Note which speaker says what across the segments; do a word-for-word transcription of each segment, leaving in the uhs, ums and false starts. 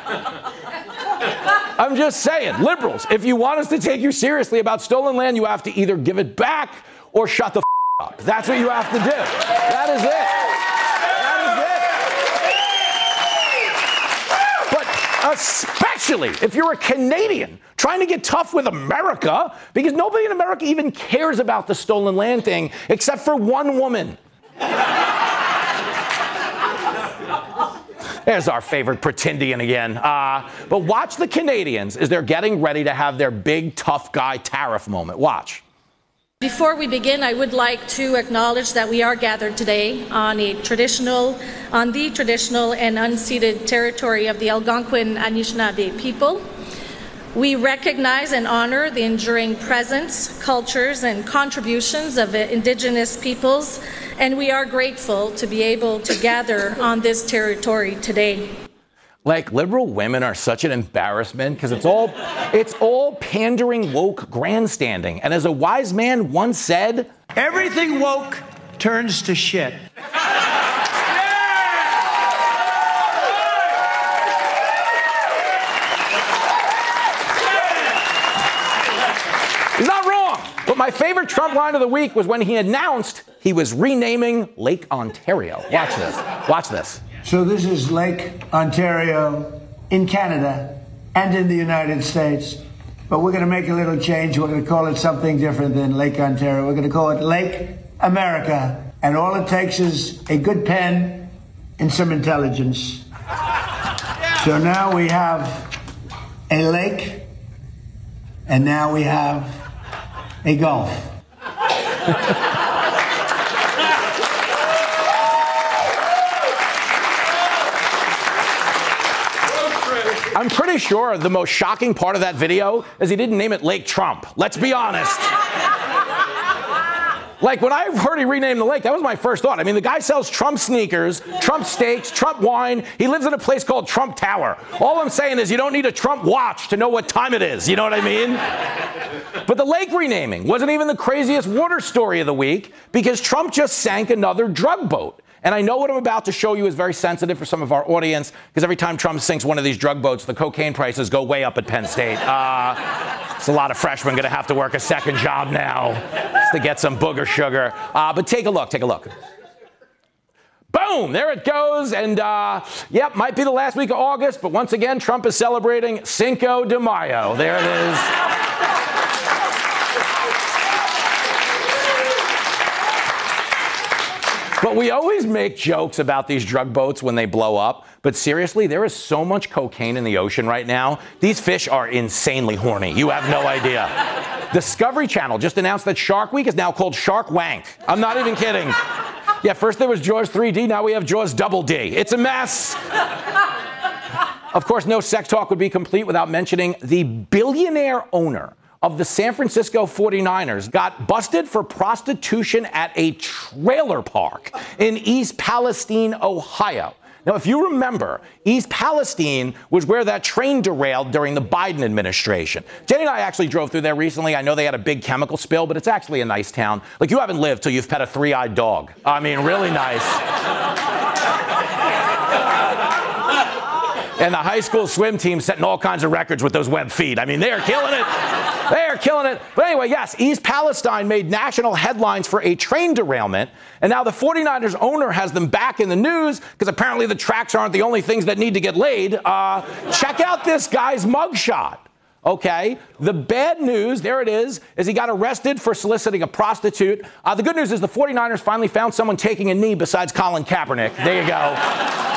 Speaker 1: I'm just saying, liberals, if you want us to take you seriously about stolen land, you have to either give it back or shut the f up. That's what you have to do. That is it. That is it. But especially if you're a Canadian trying to get tough with America, because nobody in America even cares about the stolen land thing except for one woman. There's our favorite pretendian again. Uh, but watch the Canadians as they're getting ready to have their big tough guy tariff moment. Watch.
Speaker 2: Before we begin, I would like to acknowledge that we are gathered today on a traditional, on the traditional and unceded territory of the Algonquin Anishinaabe people. We recognize and honor the enduring presence, cultures, and contributions of Indigenous peoples, and we are grateful to be able to gather on this territory today.
Speaker 1: Like, liberal women are such an embarrassment because it's all, it's all pandering, woke grandstanding. And as a wise man once said,
Speaker 3: everything woke turns to shit.
Speaker 1: He's not wrong. But my favorite Trump line of the week was when he announced he was renaming Lake Ontario. Watch this. Watch this.
Speaker 4: So this is Lake Ontario in Canada and in the United States. But we're going to make a little change. We're going to call it something different than Lake Ontario. We're going to call it Lake America. And all it takes is a good pen and some intelligence. So now we have a lake, and now we have a golf.
Speaker 1: I'm pretty sure the most shocking part of that video is he didn't name it Lake Trump. Let's be honest. Like, when I heard he renamed the lake, that was my first thought. I mean, the guy sells Trump sneakers, Trump steaks, Trump wine. He lives in a place called Trump Tower. All I'm saying is you don't need a Trump watch to know what time it is. You know what I mean? But the lake renaming wasn't even the craziest water story of the week because Trump just sank another drug boat. And I know what I'm about to show you is very sensitive for some of our audience because every time Trump sinks one of these drug boats, the cocaine prices go way up at Penn State. Uh, it's a lot of freshmen going to have to work a second job now just to get some booger sugar. Uh, but take a look. Take a look. Boom! There it goes. And, uh, yep, might be the last week of August, but once again, Trump is celebrating Cinco de Mayo. There it is. But we always make jokes about these drug boats when they blow up. But seriously, there is so much cocaine in the ocean right now. These fish are insanely horny. You have no idea. Discovery Channel just announced that Shark Week is now called Shark Wank. I'm not even kidding. Yeah, first there was Jaws three D, now we have Jaws Double D. It's a mess. Of course, no sex talk would be complete without mentioning the billionaire owner of the San Francisco forty-niners got busted for prostitution at a trailer park in East Palestine, Ohio. Now, if you remember, East Palestine was where that train derailed during the Biden administration. Jenny and I actually drove through there recently. I know they had a big chemical spill, but it's actually a nice town. Like, you haven't lived till you've pet a three-eyed dog. I mean, really nice. And the high school swim team setting all kinds of records with those web feet. I mean, they are killing it. They are killing it. But anyway, yes, East Palestine made national headlines for a train derailment. And now the forty-niners owner has them back in the news because apparently the tracks aren't the only things that need to get laid. Uh, check out this guy's mugshot. Okay, the bad news, there it is, is he got arrested for soliciting a prostitute. Uh, the good news is the forty-niners finally found someone taking a knee besides Colin Kaepernick. There you go.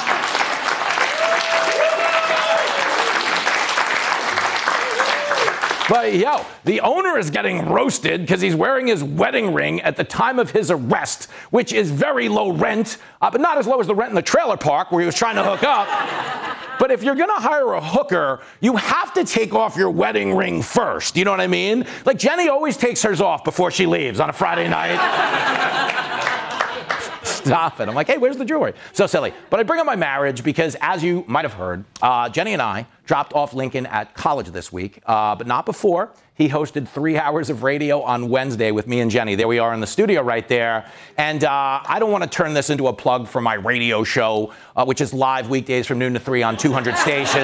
Speaker 1: But, yo, the owner is getting roasted because he's wearing his wedding ring at the time of his arrest, which is very low rent, uh, but not as low as the rent in the trailer park where he was trying to hook up. But if you're going to hire a hooker, you have to take off your wedding ring first. You know what I mean? Like, Jenny always takes hers off before she leaves on a Friday night. Stop it. I'm like, hey, where's the jewelry? So silly. But I bring up my marriage because, as you might have heard, uh, Jenny and I dropped off Lincoln at college this week, uh, but not before. He hosted three hours of radio on Wednesday with me and Jenny. There we are in the studio right there. And uh, I don't want to turn this into a plug for my radio show, uh, which is live weekdays from noon to three on two hundred stations.